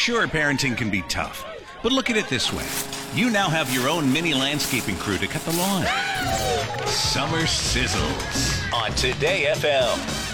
Sure, parenting can be tough, but look at it this way. You now have your own mini landscaping crew to cut the lawn. Summer Sizzles on Today FM.